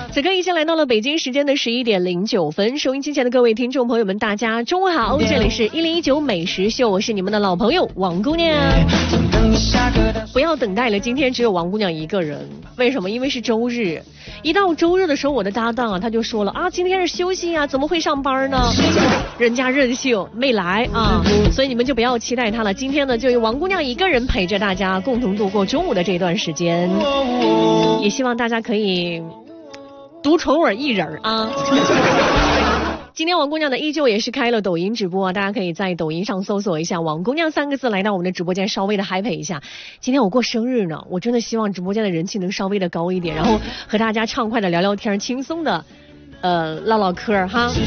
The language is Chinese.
此刻已经来到了北京时间的11:09，收音机前的各位听众朋友们，大家中午好，这里是1019美食秀，我是你们的老朋友王姑娘。不要等待了，今天只有王姑娘一个人，为什么？因为是周日，一到周日的时候，我的搭档他就说了啊，今天是休息啊，怎么会上班呢？人家任性没来啊，所以你们就不要期待他了。今天呢，就由王姑娘一个人陪着大家共同度过中午的这段时间，也希望大家可以独宠我一人啊。今天王姑娘呢依旧也是开了抖音直播，大家可以在抖音上搜索一下王姑娘3个字，来到我们的直播间稍微的嗨陪一下。今天我过生日呢，我真的希望直播间的人气能稍微的高一点，然后和大家畅快的聊聊天，轻松的唠唠嗑哈。